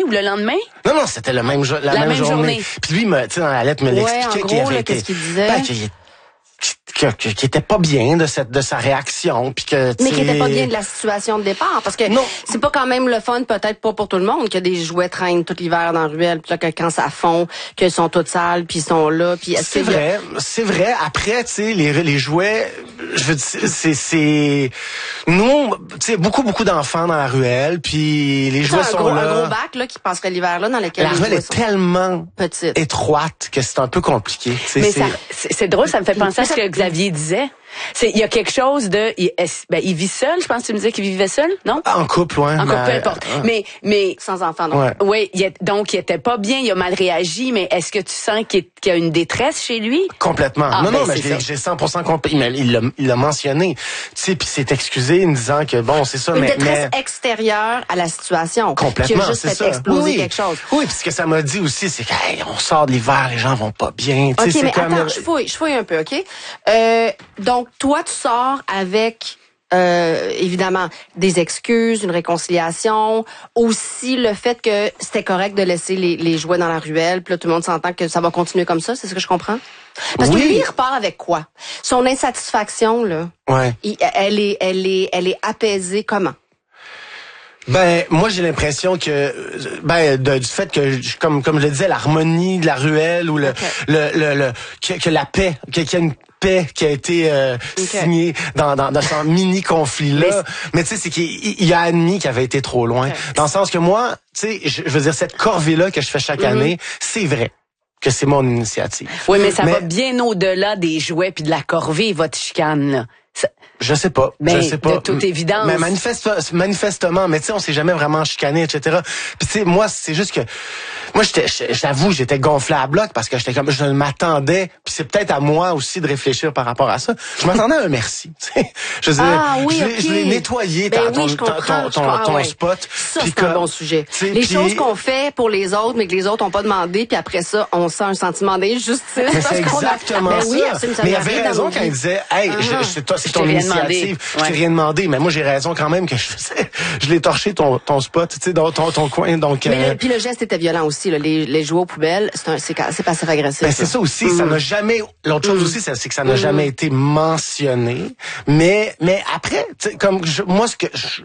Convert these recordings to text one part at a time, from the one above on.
ou le lendemain? Non, c'était la même journée. Puis lui, tu sais, dans la lettre, me l'expliquait qu'il avait été... qu'est-ce qu'il disait? Qui était pas bien de sa réaction, puis que mais qui était pas bien de la situation de départ, parce que c'est pas quand même le fun, peut-être pas pour tout le monde, que des jouets traînent tout l'hiver dans la ruelle, puis là que quand ça fond, qu'ils sont toutes sales, puis ils sont là, puis c'est vrai. Après, tu sais, les jouets, je veux dire, c'est nous, tu sais, beaucoup d'enfants dans la ruelle, puis les jouets sont là. Un gros bac là qui passerait l'hiver là dans lequel la ruelle est tellement petite, étroite que c'est un peu compliqué. Mais c'est drôle, ça me fait penser à ce que Xavier disait. Il y a quelque chose de il vit seul, je pense que tu me disais qu'il vivait seul, non? En couple, ouais. En couple, peu importe. Mais sans enfant, non. Ouais. Oui, donc il était pas bien, il a mal réagi, mais est-ce que tu sens qu'il y a une détresse chez lui? Complètement. Non, mais j'ai 100% compris. Il l'a mentionné. Tu sais, puis s'est excusé en disant que bon, c'est ça, une détresse extérieure à la situation. Complètement, qui a juste fait exploser quelque chose. Oui, puis ce que ça m'a dit aussi, c'est qu'on sort de l'hiver, les gens vont pas bien. OK, mais attends, je fouille un peu, OK? Donc, toi, tu sors avec, évidemment, des excuses, une réconciliation, aussi le fait que c'était correct de laisser les jouets dans la ruelle, puis là, tout le monde s'entend que ça va continuer comme ça, c'est ce que je comprends? Parce que lui, il repart avec quoi? Son insatisfaction, là, elle est apaisée comment? Ben, moi, j'ai l'impression que, du fait que, comme je le disais, l'harmonie de la ruelle ou que la paix, qu'il y a une paix qui a été signée dans ce mini conflit là, mais tu sais, c'est qu'il a admis qu'il avait été trop loin, dans le sens que moi, tu sais, je veux dire, cette corvée là que je fais chaque année, c'est vrai que c'est mon initiative. Oui, mais ça va bien au-delà des jouets puis de la corvée, votre chicane là. Je sais pas. De toute évidence. Mais manifestement, mais tu sais, on s'est jamais vraiment chicané, etc. Puis tu sais, moi, c'est juste que, moi, j'avoue, j'étais gonflé à bloc parce que je m'attendais, puis c'est peut-être à moi aussi de réfléchir par rapport à ça. Je m'attendais à un merci. Je veux dire, je l'ai nettoyé ton spot. Ça, c'est un bon sujet. Les choses qu'on fait pour les autres, mais que les autres ont pas demandé, puis après ça, on sent un sentiment d'injustice. Mais c'est exactement ça. Mais il avait raison quand il disait, hey, c'est ton initiative. Je t'ai rien demandé, mais moi j'ai raison quand même que je l'ai torché ton spot, tu sais, dans ton coin. Donc. Mais puis le geste était violent aussi. Là, les jouets aux poubelles, c'est passif agressif. Ben c'est ça aussi. Ça n'a jamais. L'autre chose aussi, c'est que ça n'a jamais été mentionné. Mais après, comme moi ce que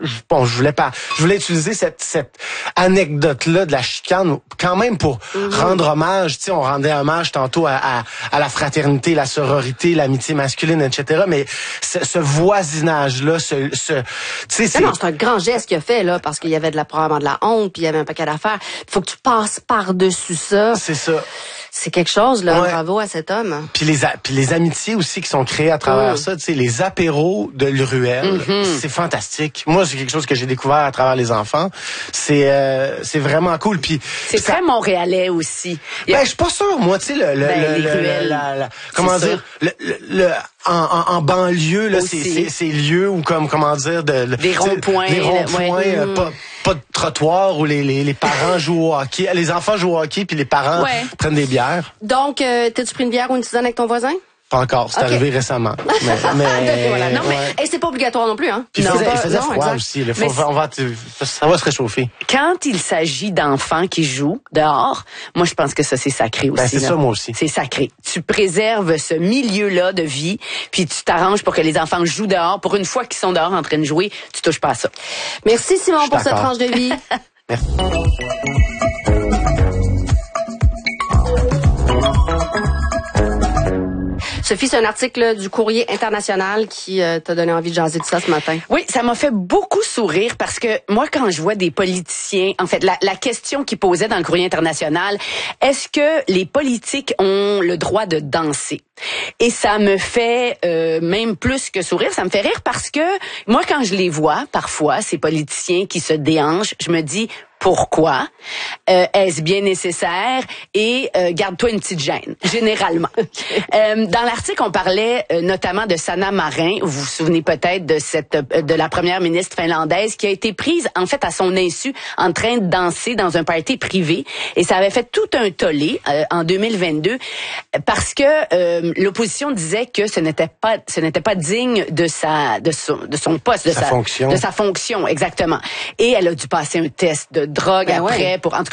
je voulais utiliser cette anecdote là de la chicane quand même pour rendre hommage. Tu sais, on rendait hommage tantôt à la fraternité, la sororité, l'amitié masculine, etc. Mais ce voisinage-là, tu sais, c'est un grand geste qu'il a fait, là, parce qu'il y avait probablement de la honte, puis il y avait un paquet d'affaires. Il faut que tu passes par-dessus ça. C'est ça. C'est quelque chose, là. Ouais. Bravo à cet homme. Puis les amitiés aussi qui sont créées à travers ça, tu sais, les apéros de l'Ruelle, c'est fantastique. Moi, c'est quelque chose que j'ai découvert à travers les enfants. C'est vraiment cool. Puis c'est très montréalais aussi. Ben, je suis pas sûr, moi, tu sais, comment dire, en banlieue, là, ces lieux où, comment dire, des ronds-points, pas de trottoir où les parents jouent au hockey, les enfants jouent au hockey puis les parents prennent des bières. Donc, t'as-tu pris une bière ou une tisane avec ton voisin? Pas encore, c'est arrivé récemment. Voilà. Non, mais c'est pas obligatoire non plus, hein. Puis il faisait froid aussi. Ça va se réchauffer. Quand il s'agit d'enfants qui jouent dehors, moi je pense que ça c'est sacré aussi. Ben, c'est ça moi aussi. C'est sacré. Tu préserves ce milieu-là de vie, puis tu t'arranges pour que les enfants jouent dehors. Pour une fois qu'ils sont dehors en train de jouer, tu touches pas à ça. Merci Simon pour cette tranche de vie. Merci. Sophie, c'est un article du Courrier international qui t'a donné envie de jaser de ça ce matin. Oui, ça m'a fait beaucoup sourire parce que moi, quand je vois des politiciens, en fait, la question qu'ils posaient dans le Courrier international, est-ce que les politiques ont le droit de danser? Et ça me fait même plus que sourire, ça me fait rire parce que moi, quand je les vois, parfois, ces politiciens qui se déhanchent, je me dis... Pourquoi? Est-ce bien nécessaire? Et garde-toi une petite gêne, généralement. Dans l'article, on parlait notamment de Sanna Marin. Vous vous souvenez peut-être de la première ministre finlandaise qui a été prise, en fait, à son insu, en train de danser dans un party privé. Et ça avait fait tout un tollé en 2022 parce que l'opposition disait que ce n'était pas digne de son poste, de sa fonction, exactement. Et elle a dû passer un test de drogue après pour, en tout